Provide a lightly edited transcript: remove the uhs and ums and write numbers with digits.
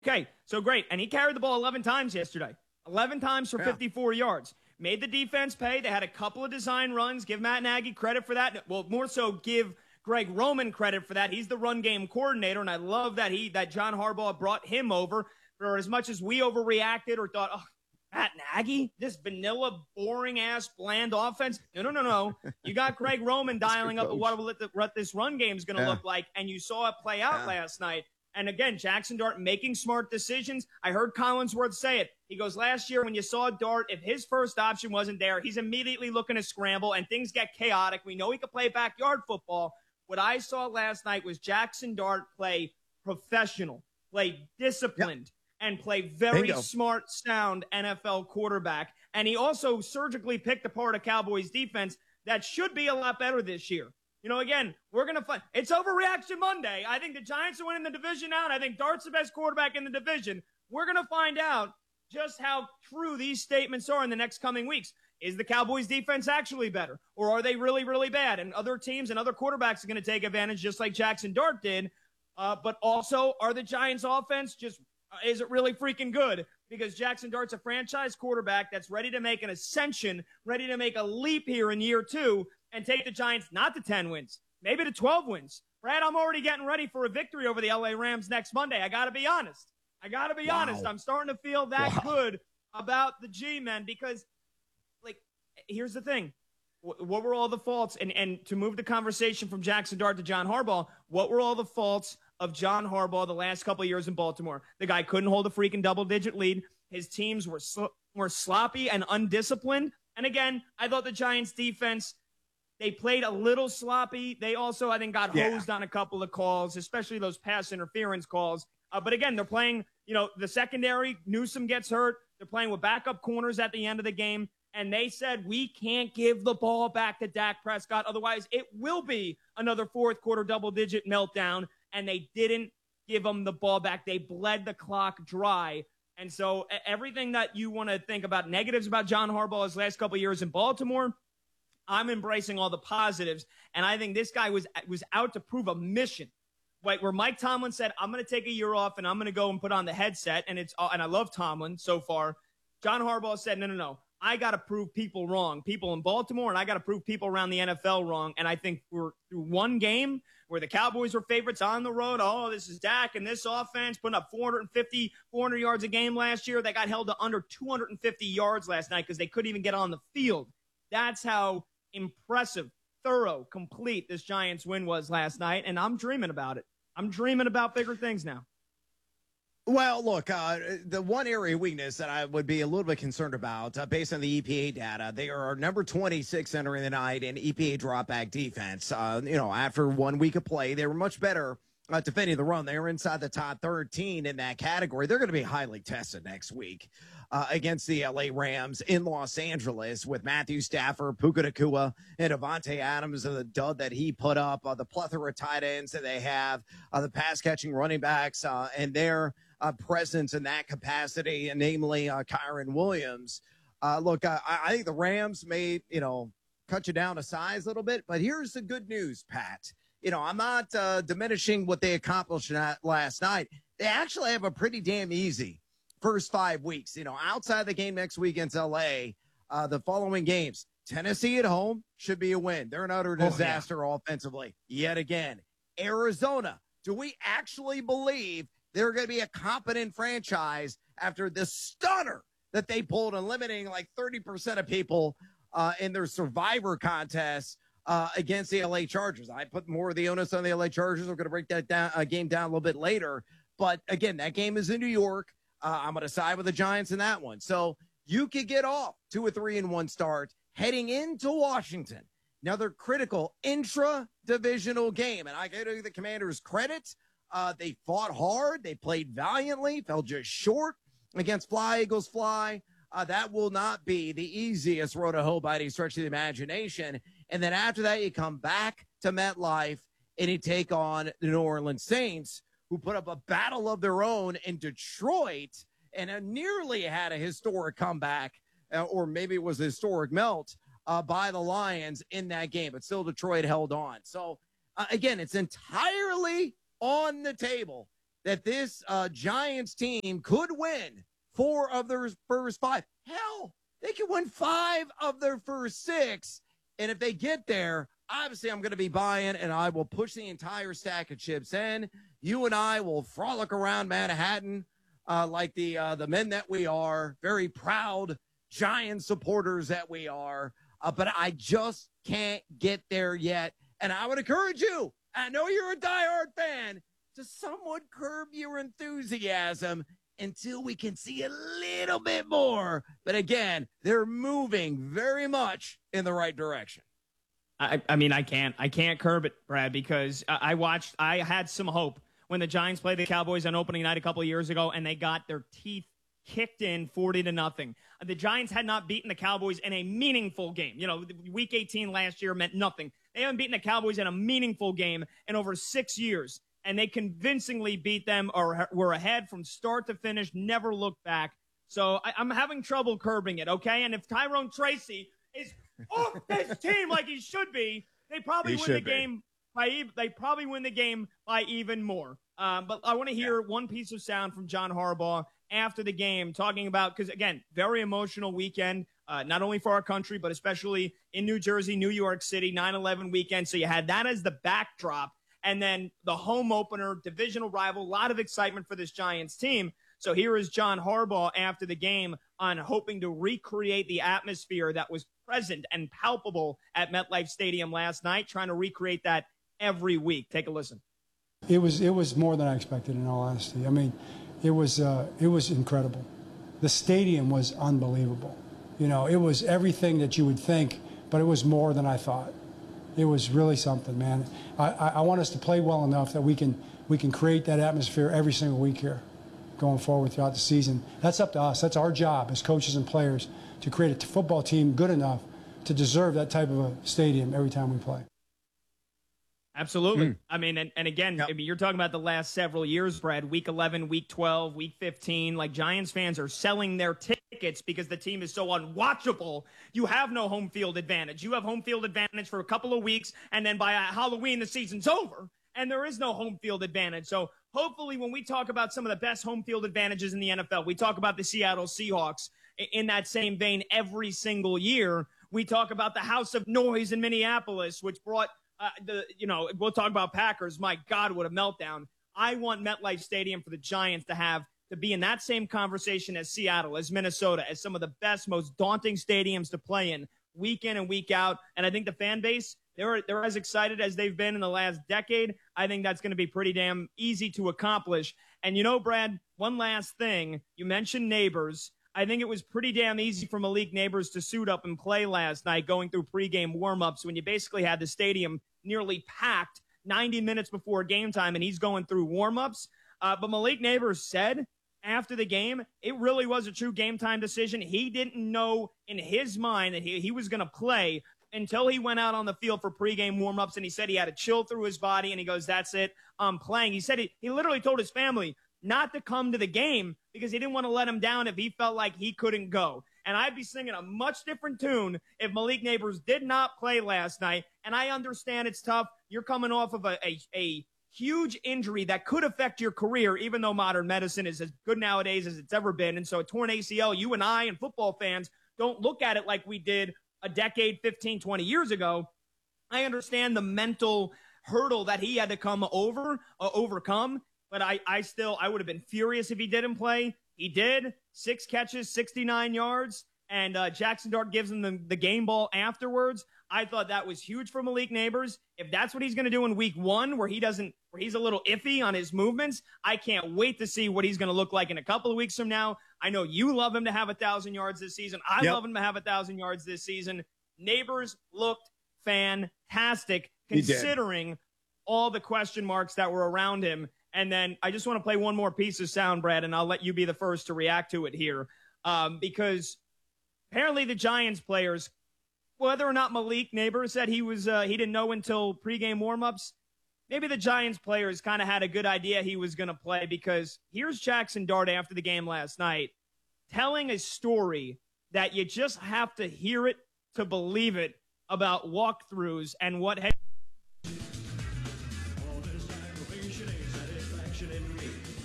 Okay, so great. And he carried the ball 11 times yesterday. 11 times for 54 yards. Made the defense pay. They had a couple of design runs. Give Matt Nagy credit for that. Well, more so give Greg Roman credit for that. He's the run game coordinator, and I love that John Harbaugh brought him over. For as much as we overreacted or thought, oh, Matt Nagy, this vanilla, boring-ass, bland offense. No. You got Greg Roman dialing up what this run game is going to look like, and you saw it play out last night. And again, Jackson Dart making smart decisions. I heard Collinsworth say it. He goes, last year when you saw Dart, if his first option wasn't there, he's immediately looking to scramble and things get chaotic. We know he could play backyard football. What I saw last night was Jackson Dart play professional, play disciplined, and play very smart, sound NFL quarterback. And he also surgically picked apart a Cowboys defense that should be a lot better this year. Again, we're going to find – it's Overreaction Monday. I think the Giants are winning the division now, and I think Dart's the best quarterback in the division. We're going to find out just how true these statements are in the next coming weeks. Is the Cowboys' defense actually better, or are they really, really bad? And other teams and other quarterbacks are going to take advantage just like Jackson Dart did. But also, are the Giants' offense just is it really freaking good? Because Jackson Dart's a franchise quarterback that's ready to make an ascension, ready to make a leap here in year 2, and take the Giants not to 10 wins, maybe to 12 wins. Brad, I'm already getting ready for a victory over the LA Rams next Monday. I got to be honest. Honest. I'm starting to feel that good about the G-men because, here's the thing. What were all the faults? And to move the conversation from Jackson Dart to John Harbaugh, what were all the faults of John Harbaugh the last couple of years in Baltimore? The guy couldn't hold a freaking double-digit lead. His teams were sloppy and undisciplined. And again, I thought the Giants' defense – they played a little sloppy. They also, I think, got hosed on a couple of calls, especially those pass interference calls. But again, they're playing, the secondary. Newsome gets hurt. They're playing with backup corners at the end of the game. And they said, we can't give the ball back to Dak Prescott. Otherwise, it will be another fourth quarter double-digit meltdown. And they didn't give him the ball back. They bled the clock dry. And so everything that you want to think about negatives about John Harbaugh his last couple of years in Baltimore, I'm embracing all the positives, and I think this guy was out to prove a mission. Like where Mike Tomlin said, I'm going to take a year off, and I'm going to go and put on the headset, and I love Tomlin so far. John Harbaugh said, no. I got to prove people wrong, people in Baltimore, and I got to prove people around the NFL wrong. And I think we're through one game where the Cowboys were favorites on the road. Oh, this is Dak and this offense putting up 400 yards a game last year. They got held to under 250 yards last night because they couldn't even get on the field. That's how impressive, thorough, complete this Giants win was last night, and I'm dreaming about it. I'm dreaming about bigger things now. Well, look, the one area of weakness that I would be a little bit concerned about, based on the EPA data, they are number 26 entering the night in EPA dropback defense. After 1 week of play, they were much better defending the run. They were inside the top 13 in that category. They're going to be highly tested next week against the LA Rams in Los Angeles with Matthew Stafford, Puka Nacua, and Davante Adams, and the dud that he put up, the plethora of tight ends that they have, the pass-catching running backs, and their presence in that capacity, and namely Kyren Williams. Look, I think the Rams may, cut you down to size a little bit, but here's the good news, Pat. I'm not diminishing what they accomplished last night. They actually have a pretty damn easy first 5 weeks. Outside the game next week against L.A., the following games, Tennessee at home should be a win. They're an utter disaster offensively yet again. Arizona, do we actually believe they're going to be a competent franchise after the stunner that they pulled and limiting like 30% of people in their survivor contest against the LA Chargers? I put more of the onus on the LA Chargers. We're going to break that game down a little bit later. But again, that game is in New York. I'm going to side with the Giants in that one. So you could get off to a 3-1 start heading into Washington. Another critical intra-divisional game. And I give the Commanders credit. They fought hard. They played valiantly, fell just short against Fly Eagles Fly. That will not be the easiest road to hoe by any stretch of the imagination. And then after that, you come back to MetLife and you take on the New Orleans Saints, who put up a battle of their own in Detroit and nearly had a historic comeback, or maybe it was a historic melt by the Lions in that game. But still, Detroit held on. So, again, it's entirely on the table. that this Giants team could win 4 of their first 5. Hell, they could win 5 of their first 6. And if they get there, obviously I'm going to be buying, and I will push the entire stack of chips in. You and I will frolic around Manhattan like the men that we are, very proud Giant supporters that we are. But I just can't get there yet. And I would encourage you, I know you're a diehard fan, to somewhat curb your enthusiasm until we can see a little bit more. But again, they're moving very much in the right direction. I mean, I can't curb it, Brad, because I had some hope when the Giants played the Cowboys on opening night a couple of years ago, and they got their teeth kicked in 40-0. The Giants had not beaten the Cowboys in a meaningful game. You know, week 18 last year meant nothing. They haven't beaten the Cowboys in a meaningful game in over 6 years, and they convincingly beat them or were ahead from start to finish, never looked back. So I'm having trouble curbing it, okay? And if Tyrone Tracy is off this team like he should be, they probably win the game. They probably win the game by even more. But I want to hear one piece of sound from John Harbaugh after the game, talking about, because, again, very emotional weekend, not only for our country, but especially in New Jersey, New York City, 9/11 weekend. So you had that as the backdrop. And then the home opener, divisional rival, a lot of excitement for this Giants team. So here is John Harbaugh after the game on hoping to recreate the atmosphere that was present and palpable at MetLife Stadium last night, trying to recreate that every week. Take a listen. It was more than I expected, in all honesty. I mean, it was incredible. The stadium was unbelievable. You know, it was everything that you would think, but it was more than I thought. It was really something, man. I want us to play well enough that we can create that atmosphere every single week here, going forward throughout the season. That's up to us. That's our job as coaches and players to create a football team good enough to deserve that type of a stadium every time we play. Absolutely. I mean, and again, I mean, you're talking about the last several years, Brad, week 11, week 12, week 15, like Giants fans are selling their tickets because the team is so unwatchable. You have no home field advantage. You have home field advantage for a couple of weeks, and then by Halloween, the season's over, and there is no home field advantage. So hopefully when we talk about some of the best home field advantages in the NFL, we talk about the Seattle Seahawks in that same vein every single year. We talk about the House of Noise in Minneapolis, which brought we'll talk about Packers. My God, what a meltdown. I want MetLife Stadium for the Giants to be in that same conversation as Seattle, as Minnesota, as some of the best, most daunting stadiums to play in week and week out. And I think the fan base, they're as excited as they've been in the last decade. I think that's going to be pretty damn easy to accomplish. And you know, Brad, one last thing. You mentioned Neighbors. I think it was pretty damn easy for Malik Neighbors to suit up and play last night, going through pregame warmups when you basically had the stadium nearly packed 90 minutes before game time, and he's going through warmups. But Malik Neighbors said after the game, it really was a true game time decision. He didn't know in his mind that he was going to play until he went out on the field for pregame warmups, and he said he had a chill through his body, and he goes, that's it, I'm playing. He said he literally told his family not to come to the game because he didn't want to let him down if he felt like he couldn't go. And I'd be singing a much different tune if Malik Neighbors did not play last night. And I understand it's tough. You're coming off of a huge injury that could affect your career, even though modern medicine is as good nowadays as it's ever been. And so a torn ACL, you and I and football fans don't look at it like we did a decade, 15, 20 years ago. I understand the mental hurdle that he had to overcome. But I would have been furious if he didn't play. He did. 6 catches, 69 yards, and Jackson Dart gives him the game ball afterwards. I thought that was huge for Malik Neighbors. If that's what he's going to do in week 1, where he's a little iffy on his movements, I can't wait to see what he's going to look like in a couple of weeks from now. I know you love him to have 1,000 yards this season. I love him to have 1,000 yards this season. Neighbors looked fantastic considering all the question marks that were around him. And then I just want to play one more piece of sound, Brad, and I'll let you be the first to react to it here. Because apparently the Giants players, whether or not Malik Neighbors said he didn't know until pregame warmups, maybe the Giants players kind of had a good idea he was going to play, because here's Jackson Dart after the game last night telling a story that you just have to hear it to believe it about walkthroughs and what